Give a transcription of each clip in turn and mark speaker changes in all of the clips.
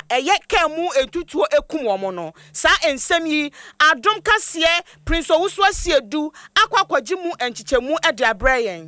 Speaker 1: eye kemu entutuo ekum wo no sa ensem yi adom kase Prince Owusu Asiedu akwakwaji mu enchichemu ede abrayen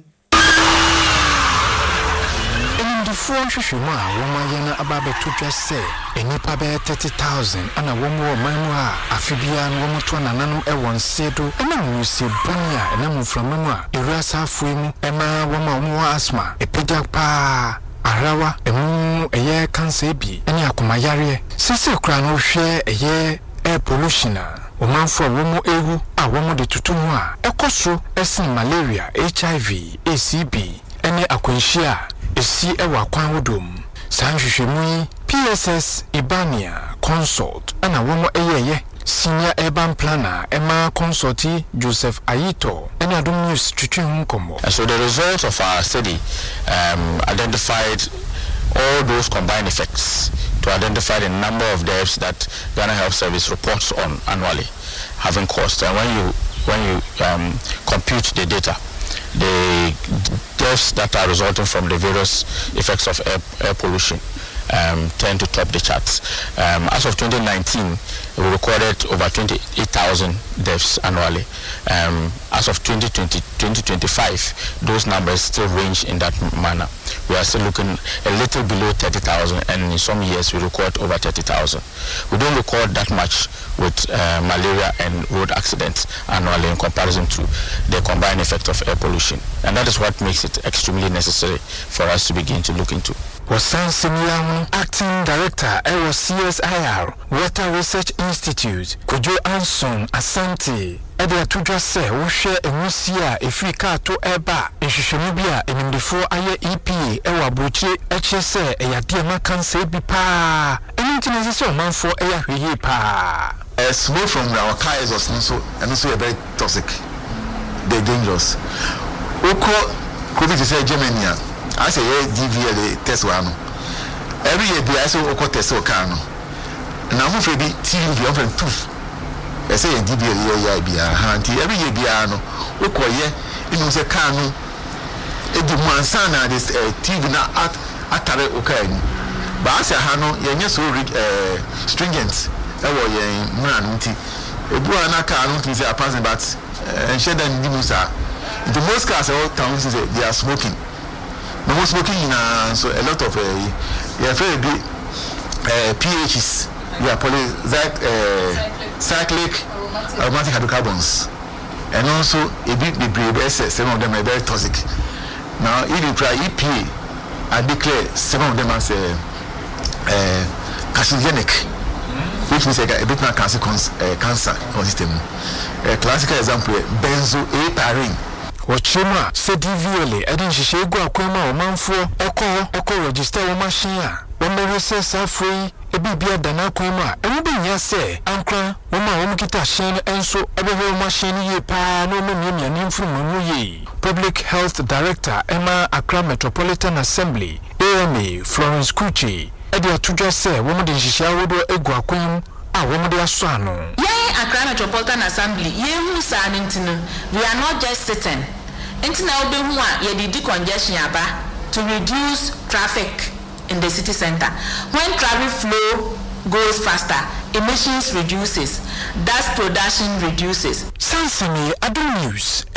Speaker 2: the phone shishuma woman yana ababe to just say enipa be 30,000 ana womo manwa afibia no womo to nananum e won sedo ena mu se bonia ena mu framamu a erasa afuemu ema womo asma epeja pa arawa emu eye cancer bi ene akoma yare sese kura no hwe eye air pollution womanfo womo ewu a womo de tutumu a ekoso esen malaria HIV ACB ene akwanhia esi ewa kwan wodom sanhwehwemu PSS Ibania Consult ana womo eyeye senior urban planner Emma Consulti Joseph Ayito and Adom News Chichunkomo.
Speaker 3: And so the results of our study identified all those combined effects to identify the number of deaths that Ghana Health Service reports on annually having caused. And when you compute the data, the deaths that are resulting from the various effects of air pollution tend to top the charts. As of 2019, we recorded over 28,000 deaths annually. As of 2025, those numbers still range in that manner. We are still looking a little below 30,000, and in some years we record over 30,000. We don't record that much with malaria and road accidents annually in comparison to the combined effect of air pollution. And that is what makes it extremely necessary for us to begin to look into.
Speaker 2: Wasan Simiyamu, Acting Director, CSIR, Water Research Institute, Kojo Anson, Asante, Edia Tudra se, Woshe, Emusia, Efrika to Eba, Eshishamubia, Enimdefo Aye EPA, Ewa Buchi, HSA, Eya Diama Kanse Bipa, Enintinazation man for Eya Hipa.
Speaker 4: Smoke from our car exhaust and also very toxic. They're dangerous. Oko COVID is Germany. I say DVL test one. Every year I say oko test car no. Now who be TV open proof. I say DVL be every year be no. Oko ye inu say car no. E di mansana this TV na atare okay. But I say ha no ye so stringent. E wo ye mran nti. Ebu ana car no say passing but share them di musa. The most cars all towns they are smoking. No more smoking in so a lot of very big pHs. We are cyclic aromatic hydrocarbons, and also a bit some of them are very toxic. Now, if you try EPA, I declare some of them as carcinogenic, which means a bit more cancer system. A classical example: benzoaparin.
Speaker 2: Wachima said DVL edin shishego akwema omanfo eko register wo machine a wo merese safrei ebibia dana kwema enube nya se ankra wo ma wo mkita hyen enso ebeho machine ye pa no memia nimfuru ye. Public Health Director Emma Accra Metropolitan Assembly AMA Florence Kuchi edi atudwa se wo mde hihia wodo egu akwem a wo mde aso ano.
Speaker 5: Accra Metropolitan Assembly yehu sa nintinu we are not just sitting intina obehu a ye di congestion aba to reduce traffic in the city center. When traffic flow goes faster, emissions reduces, dust production reduces.
Speaker 2: Sansini Adom News.